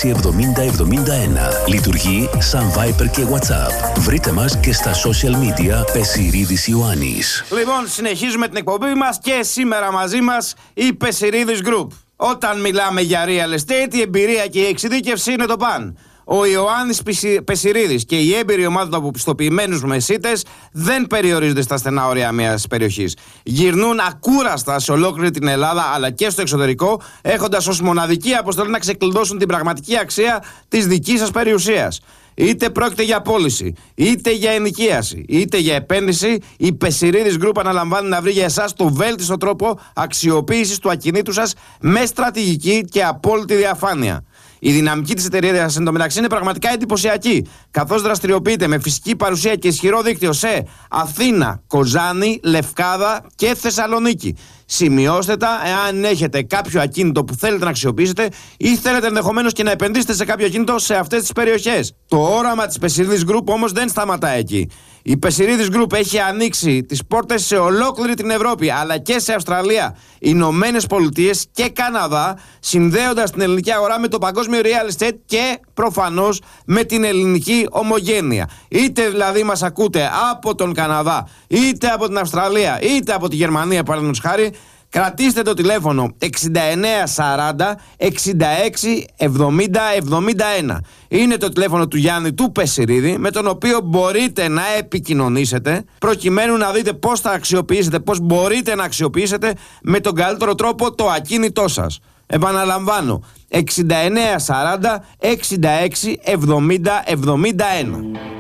Λειτουργεί σαν Viber και WhatsApp. Βρείτε μας και στα social media Πεσιρίδης Ιωάννης. Λοιπόν, συνεχίζουμε την εκπομπή μας και σήμερα μαζί μας η Πεσιρίδης Group. Όταν μιλάμε για real estate, η εμπειρία και η εξειδίκευση είναι το παν. Ο Ιωάννης Πεσιρίδης και η έμπειρη ομάδα του από πιστοποιημένους μεσίτες δεν περιορίζονται στα στενά όρια μιας περιοχής. Γυρνούν ακούραστα σε ολόκληρη την Ελλάδα αλλά και στο εξωτερικό, έχοντας ως μοναδική αποστολή να ξεκλειδώσουν την πραγματική αξία της δικής σας περιουσίας. Είτε πρόκειται για πώληση, είτε για ενοικίαση, είτε για επένδυση, η Πεσιρίδης Group αναλαμβάνει να βρει για εσάς το βέλτιστο τρόπο αξιοποίησης του ακινήτου σας με στρατηγική και απόλυτη διαφάνεια. Η δυναμική της εταιρείας εντωμεταξύ είναι πραγματικά εντυπωσιακή, καθώς δραστηριοποιείται με φυσική παρουσία και ισχυρό δίκτυο σε Αθήνα, Κοζάνη, Λευκάδα και Θεσσαλονίκη. Σημειώστε τα εάν έχετε κάποιο ακίνητο που θέλετε να αξιοποιήσετε ή θέλετε ενδεχομένως και να επενδύσετε σε κάποιο ακίνητο σε αυτές τις περιοχές. Το όραμα της Πεσιρίδης Group όμως δεν σταματά εκεί. Η Πεσιρίδης Group έχει ανοίξει τις πόρτες σε ολόκληρη την Ευρώπη αλλά και σε Αυστραλία, Ηνωμένες Πολιτείες και Καναδά, συνδέοντας την ελληνική αγορά με το παγκόσμιο real estate και προφανώς με την ελληνική ομογένεια. Είτε δηλαδή μας ακούτε από τον Καναδά, είτε από την Αυστραλία, είτε από τη Γερμανία παραδείγματος χάρη, κρατήστε το τηλέφωνο 6940 66 70 71. Είναι το τηλέφωνο του Γιάννη του Πεσιρίδη, με τον οποίο μπορείτε να επικοινωνήσετε προκειμένου να δείτε πώς θα αξιοποιήσετε, πώς μπορείτε να αξιοποιήσετε με τον καλύτερο τρόπο το ακίνητό σας. Επαναλαμβάνω, 6940 66 70 71.